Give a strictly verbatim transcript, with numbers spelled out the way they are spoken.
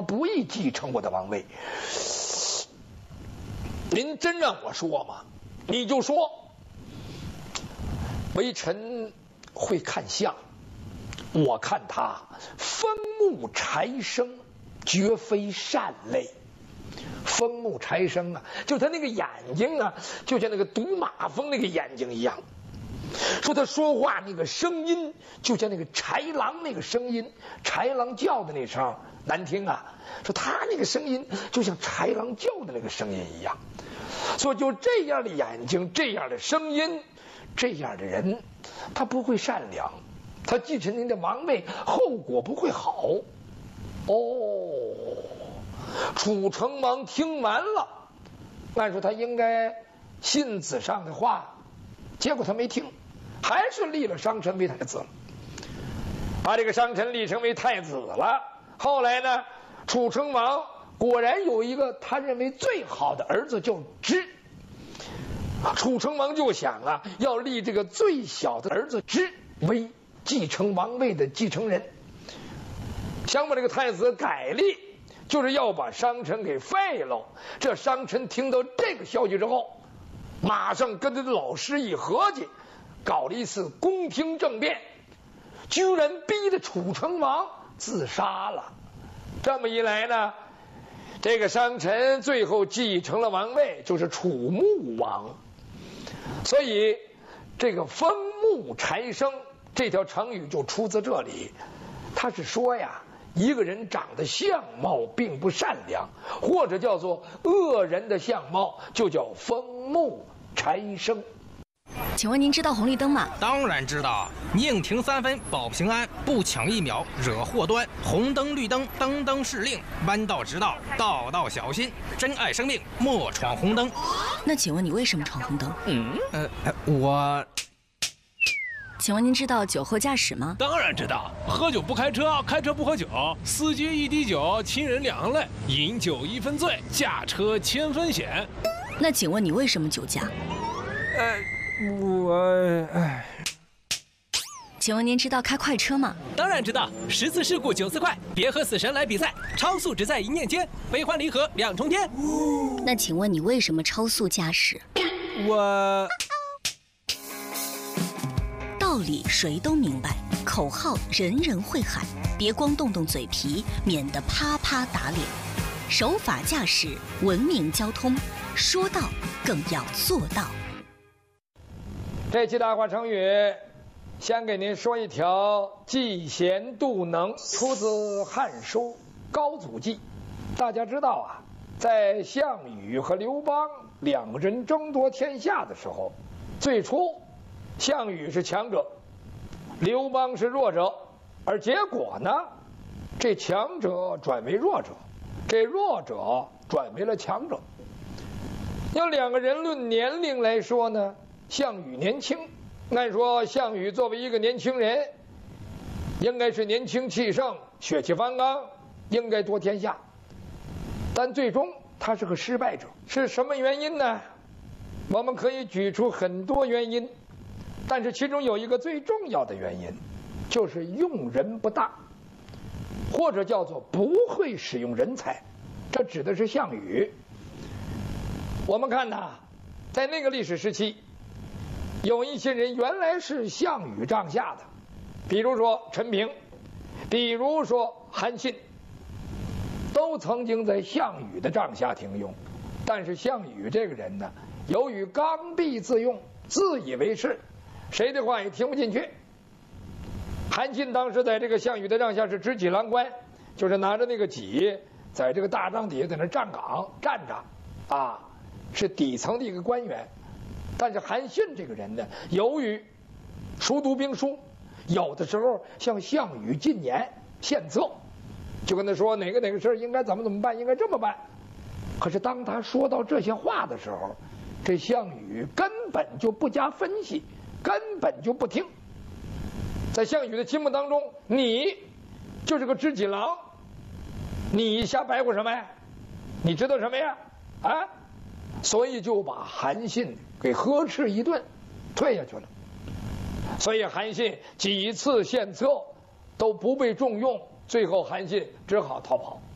不易继承我的王位。您真让我说嘛，你就说。微臣会看相，我看他风木柴生，绝非善类。风木柴生啊，就他那个眼睛啊，就像那个赌马蜂那个眼睛一样。说他说话那个声音，就像那个豺狼那个声音，豺狼叫的那声难听啊。说他那个声音就像豺狼叫的那个声音一样。所以就这样的眼睛，这样的声音，这样的人，他不会善良，他继承您的王位，后果不会好。哦，楚成王听完了，按说他应该信子上的话，结果他没听，还是立了商臣为太子了，把这个商臣立成为太子了。后来呢，楚成王果然有一个他认为最好的儿子叫芝。楚成王就想啊，要立这个最小的儿子芝为继承王位的继承人，想把这个太子改立，就是要把商臣给废了。这商臣听到这个消息之后，马上跟他的老师一合计，搞了一次宫廷政变，居然逼得楚成王自杀了。这么一来呢，这个商臣最后继承了王位，就是楚穆王。所以这个风木柴生这条成语就出自这里。他是说呀，一个人长得相貌并不善良，或者叫做恶人的相貌，就叫风木柴生。 请问您知道红绿灯吗？ 当然知道，宁停三分保平安，不抢一秒惹祸端。红灯绿灯灯灯是令，弯道直道道道小心。珍爱生命莫闯红灯。 那请问你为什么闯红灯？ 嗯，呃，我。 请问您知道酒后驾驶吗？ 当然知道，喝酒不开车，开车不喝酒，司机一滴酒，亲人两泪，饮酒一分醉，驾车千分险。 那请问你为什么酒驾？ 呃。我哎， 请问您知道开快车吗？ 当然知道，十次事故九次快，别和死神来比赛，超速只在一念间，悲欢离合两重天。 那请问你为什么超速驾驶？ 我道理谁都明白，口号人人会喊，别光动动嘴皮，免得啪啪打脸。守法驾驶，文明交通，说到更要做到。 这期大话成语，先给您说一条嫉贤妒能，出自《汉书·高祖纪》。大家知道啊，在项羽和刘邦两个人争夺天下的时候，最初项羽是强者，刘邦是弱者，而结果呢，这强者转为弱者，这弱者转为了强者。要两个人论年龄来说呢，项羽年轻，按说项羽作为一个年轻人，应该是年轻气盛，血气方刚，应该夺天下。但最终他是个失败者，是什么原因呢？我们可以举出很多原因，但是其中有一个最重要的原因，就是用人不当，或者叫做不会使用人才。这指的是项羽。我们看呐，在那个历史时期，有一些人原来是项羽帐下的，比如说陈平，比如说韩信，都曾经在项羽的帐下停用。但是项羽这个人呢，由于刚愎自用，自以为是，谁的话也听不进去。韩信当时在这个项羽的帐下是执戟郎官，就是拿着那个戟，在这个大帐底下在那站岗站着啊，是底层的一个官员。但是韩信这个人呢，由于熟读兵书，有的时候向项羽进言献策，就跟他说哪个哪个事应该怎么怎么办，应该这么办。可是当他说到这些话的时候，这项羽根本就不加分析，根本就不听。在项羽的心目当中，你就是个知己郎，你瞎白活什么呀？你知道什么呀？啊！所以就把韩信给呵斥一顿，退下去了。所以韩信几次献策都不被重用，最后韩信只好逃跑。